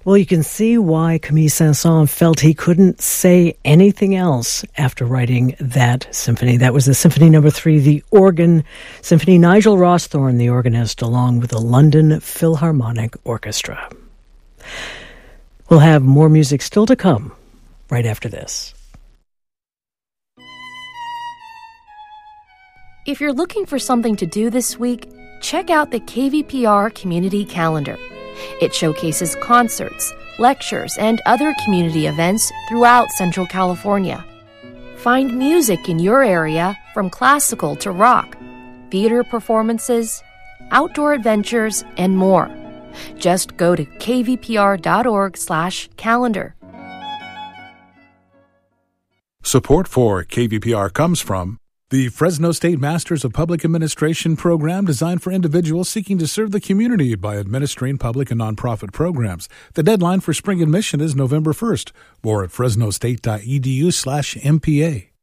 Well, you can see why Camille Saint-Saëns felt he couldn't say anything else after writing that symphony. That was the Symphony No. 3, the organ symphony. Nigel Rawsthorne, the organist, along with the London Philharmonic Orchestra. We'll have more music still to come right after this. If you're looking for something to do this week, check out the KVPR Community Calendar. It showcases concerts, lectures, and other community events throughout Central California. Find music in your area from classical to rock, theater performances, outdoor adventures, and more. Just go to kvpr.org/calendar. Support for KVPR comes from the Fresno State Masters of Public Administration program, designed for individuals seeking to serve the community by administering public and nonprofit programs. The deadline for spring admission is November 1st. More at fresnostate.edu/MPA.